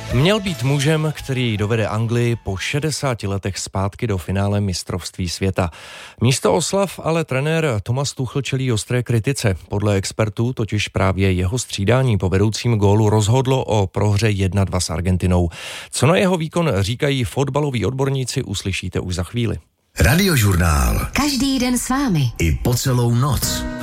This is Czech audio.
Měl být mužem, který dovede Anglii po 60 letech zpátky do finále mistrovství světa. Místo oslav ale trenér Thomas Tuchel čelí ostré kritice. Podle expertů totiž právě jeho střídání po vedoucím gólu rozhodlo o prohře 1-2 s Argentinou. Co na jeho výkon říkají fotbaloví odborníci, uslyšíte už za chvíli. Radiožurnál. Každý den s vámi. I po celou noc.